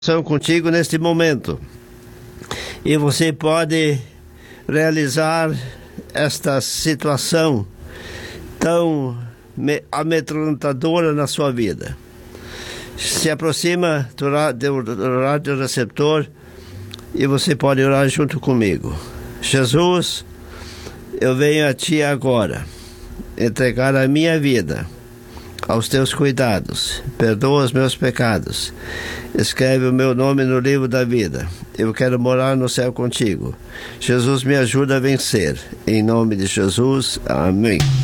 São contigo neste momento, e você pode realizar esta situação tão amedrontadora na sua vida. Se aproxima do rádio receptor e você pode orar junto comigo. Jesus, eu venho a Ti agora entregar a minha vida aos Teus cuidados. Perdoa os meus pecados. Escreve o meu nome no livro da vida. Eu quero morar no céu contigo. Jesus, me ajuda a vencer. Em nome de Jesus. Amém.